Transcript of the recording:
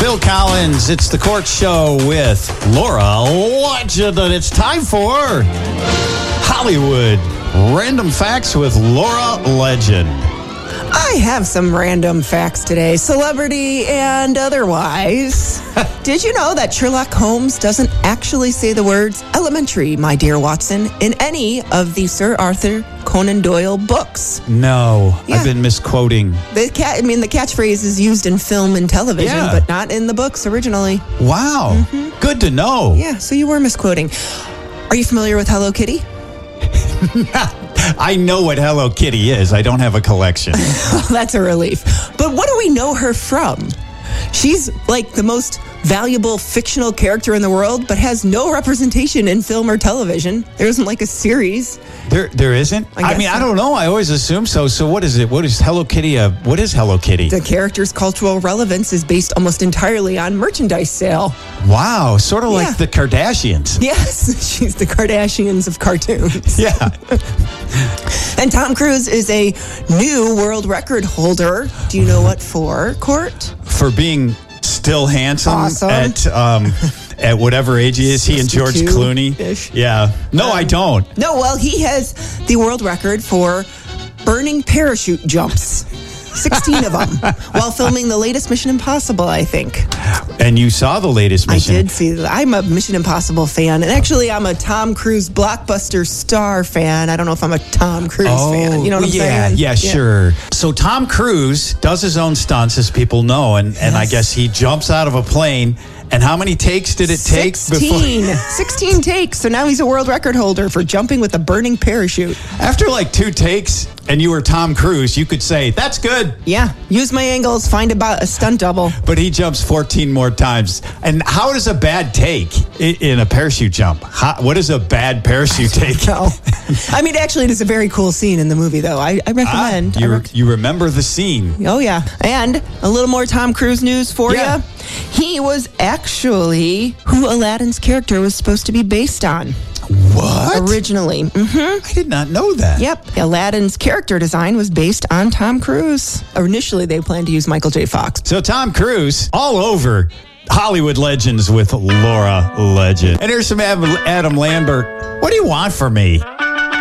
Phil Collins, it's the Court Show with Laura Legend, and it's time for Hollywood Random Facts with Laura Legend. I have some random facts today, celebrity and otherwise. Did you know that Sherlock Holmes doesn't actually say the words "elementary, my dear Watson" in any of the Sir Arthur Conan Doyle books? No, Yeah. I've been misquoting. The catchphrase is used in film and television, Yeah. but not in the books originally. Wow, good to know. Yeah, so you were misquoting. Are you familiar with Hello Kitty? I know what Hello Kitty is. I don't have a collection. That's a relief. But what do we know her from? She's like the most valuable fictional character in the world, but has no representation in film or television. There isn't like a series. There isn't? I mean, so. I don't know. I always assume so. So what is it? What is Hello Kitty? What is Hello Kitty? The character's cultural relevance is based almost entirely on merchandise sale. Wow, sort of Yeah. like the Kardashians. Yes, she's the Kardashians of cartoons. Yeah. And Tom Cruise is a new world record holder. Do you know what for, Court? For being still handsome Awesome. at whatever age he is, he and George 62 Clooney. -ish. Yeah. No, I don't. No, well, he has the world record for burning parachute jumps. 16 of them while filming the latest Mission Impossible, I think. And you saw the latest mission. I did see that. I'm a Mission Impossible fan. And actually, I'm a Tom Cruise blockbuster star fan. I don't know if I'm a Tom Cruise fan. You know what I'm saying? Yeah, sure. So Tom Cruise does his own stunts, as people know, and I guess he jumps out of a plane. And how many takes did it take? 16 takes. So now he's a world record holder for jumping with a burning parachute. After like 2 takes, and you were Tom Cruise, you could say, that's good. Yeah. Use my angles, find about a stunt double. But he jumps 14 more times. And how does a bad take in a parachute jump? What is a bad parachute take? No. I mean, actually, it is a very cool scene in the movie, though. I recommend. You remember the scene. Oh, yeah. And a little more Tom Cruise news for you. He was actually who Aladdin's character was supposed to be based on. What? Originally. I did not know that. Yep. Aladdin's character design was based on Tom Cruise. Initially, they planned to use Michael J. Fox. So Tom Cruise, all over Hollywood Legends with Laura Legend. And here's some Adam Lambert. What do you want from me?